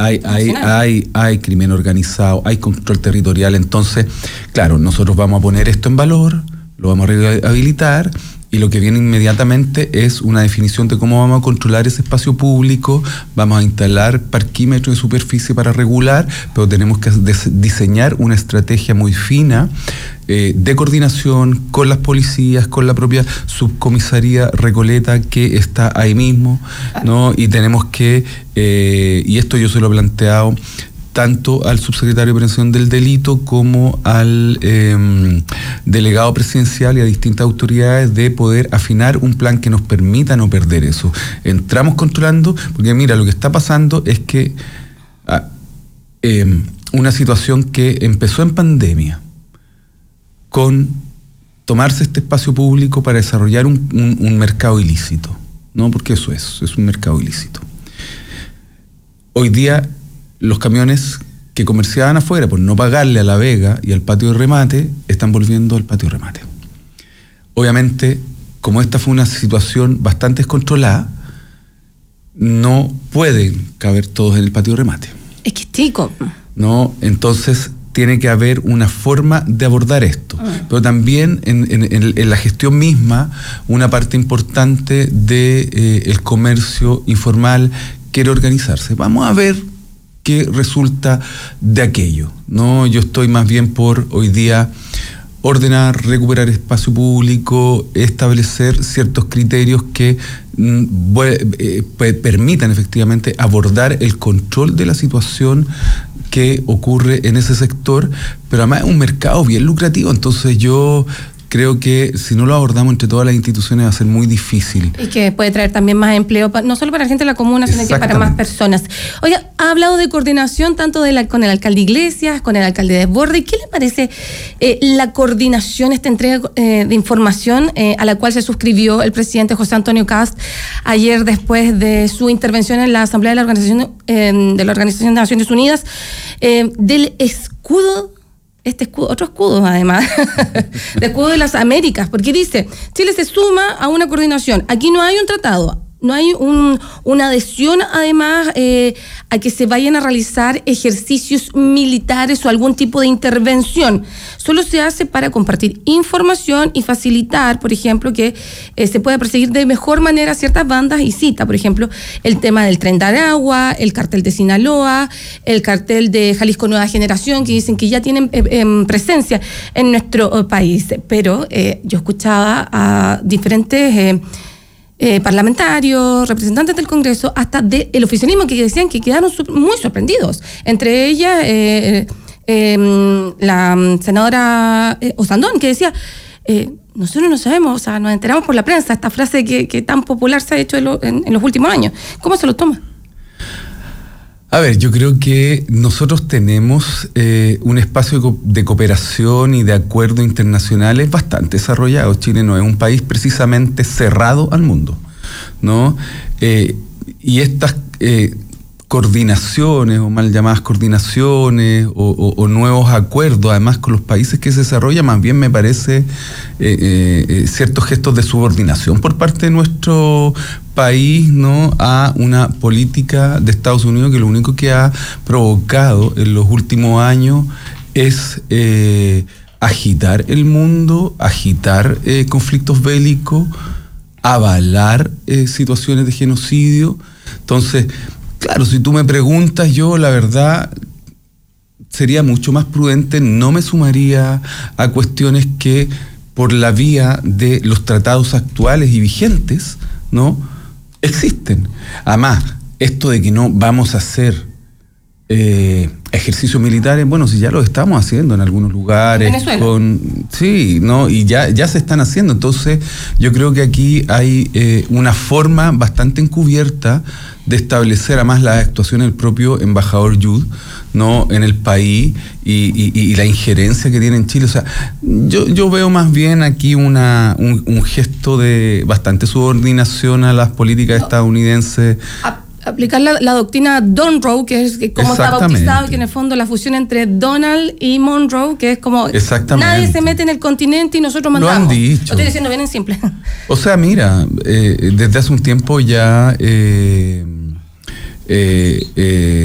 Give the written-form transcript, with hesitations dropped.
hay crimen organizado, hay control territorial. Entonces, claro, nosotros vamos a poner esto en valor, lo vamos a rehabilitar, y lo que viene inmediatamente es una definición de cómo vamos a controlar ese espacio público. Vamos a instalar parquímetros de superficie para regular, pero tenemos que diseñar una estrategia muy fina de coordinación con las policías, con la propia subcomisaría Recoleta que está ahí mismo, ¿no? Y tenemos que, y esto yo se lo he planteado tanto al subsecretario de Prevención del Delito como al delegado presidencial y a distintas autoridades, de poder afinar un plan que nos permita no perder eso. Entramos controlando, porque mira, lo que está pasando es que una situación que empezó en pandemia, con tomarse este espacio público para desarrollar un mercado ilícito, ¿no? Porque eso es un mercado ilícito. Hoy día los camiones que comerciaban afuera por no pagarle a La Vega y al patio de remate están volviendo al patio de remate. Obviamente, como esta fue una situación bastante descontrolada, no pueden caber todos en el patio de remate. Es que es chico. No, entonces tiene que haber una forma de abordar esto. Pero también en la gestión misma, una parte importante de el comercio informal quiere organizarse. Vamos a ver qué resulta de aquello, ¿no? Yo estoy más bien por hoy día ordenar, recuperar espacio público, establecer ciertos criterios que permitan efectivamente abordar el control de la situación que ocurre en ese sector, pero además es un mercado bien lucrativo. Entonces yo creo que si no lo abordamos entre todas las instituciones va a ser muy difícil. Y que puede traer también más empleo, no solo para la gente de la comuna, sino que para más personas. Oiga, ha hablado de coordinación tanto con el alcalde Iglesias, con el alcalde Desbordes. ¿Qué le parece la coordinación, esta entrega de información a la cual se suscribió el presidente José Antonio Kast ayer después de su intervención en la Asamblea de la Organización de Naciones Unidas, del escudo? Este escudo, otro escudo además, de escudo de las Américas, porque dice, Chile se suma a una coordinación. Aquí no hay un tratado, no hay una adhesión además a que se vayan a realizar ejercicios militares o algún tipo de intervención. Solo se hace para compartir información y facilitar, por ejemplo, que se pueda perseguir de mejor manera ciertas bandas, y cita, por ejemplo, el tema del Tren de Aragua, el cartel de Sinaloa, el cartel de Jalisco Nueva Generación, que dicen que ya tienen presencia en nuestro país. Pero yo escuchaba a diferentes parlamentarios, representantes del Congreso, hasta del oficialismo, que decían que quedaron muy sorprendidos. Entre ellas, la senadora Osandón, que decía, nosotros no sabemos, o sea, nos enteramos por la prensa, esta frase que tan popular se ha hecho en los últimos años. ¿Cómo se lo toma? A ver, yo creo que nosotros tenemos un espacio de cooperación y de acuerdos internacionales bastante desarrollado. Chile no es un país precisamente cerrado al mundo, ¿no? Y estas coordinaciones, o mal llamadas coordinaciones, o nuevos acuerdos, además con los países que se desarrollan, más bien me parece ciertos gestos de subordinación por parte de nuestro país, ¿no?, a una política de Estados Unidos que lo único que ha provocado en los últimos años es agitar el mundo, agitar conflictos bélicos, avalar situaciones de genocidio. Entonces, claro, si tú me preguntas, yo la verdad sería mucho más prudente, no me sumaría a cuestiones que por la vía de los tratados actuales y vigentes, ¿no?, existen. Además, esto de que no vamos a hacer ejercicios militares, bueno, si ya lo estamos haciendo en algunos lugares, sí, ¿no? Y ya se están haciendo. Entonces, yo creo que aquí hay una forma bastante encubierta de establecer además la actuación del propio embajador Yud, ¿no?, en el país, y la injerencia que tiene en Chile. O sea, yo veo más bien aquí un gesto de bastante subordinación a las políticas estadounidenses. Aplicar la doctrina Donroe, que es como está bautizado, que en el fondo la fusión entre Donald y Monroe, que es como nadie se mete en el continente y nosotros mandamos. Lo han dicho. Lo estoy diciendo bien en simple. O sea, mira, desde hace un tiempo ya